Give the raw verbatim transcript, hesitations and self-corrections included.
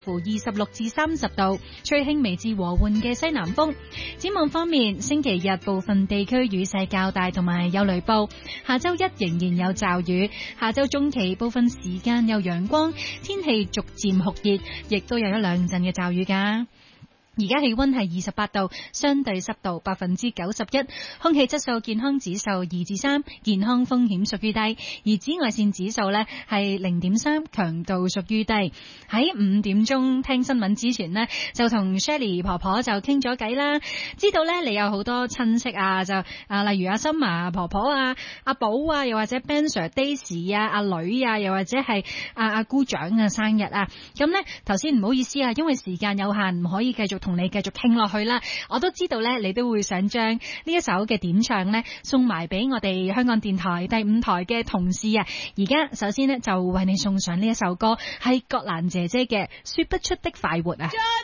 乎二十六至三十度，吹輕微至和緩嘅西南風。展望方面，星期日部分地區雨勢較大，同埋有雷暴。下周一仍然有驟雨，下周中期部分時間有陽光，天氣逐漸酷熱，亦都有一兩陣嘅驟雨㗎。而家氣溫係二十八度，相對濕度百分之九十一，空氣質素健康指數二至三，健康風險屬於低，而紫外線指數呢係零點三，強度屬於低。喺五點鐘聽新聞之前呢，就同 Shirley 婆婆就傾咗偈啦，知道呢你有好多親戚啊，就啊例如阿森嫲婆婆啊、阿寶啊，又或者 Ben Sir、Daisy 啊、阿女啊，又或者係阿阿姑丈啊生日啊，咁呢頭先唔好意思啊，因為時間有限，唔可以繼續同你繼續傾落去啦。我都知道咧，你都會想將呢一首嘅點唱咧送埋俾我哋香港電台第五台嘅同事啊。而家首先呢，就為你送上呢一首歌，係葛蘭姐姐嘅《說不出的快活》啊。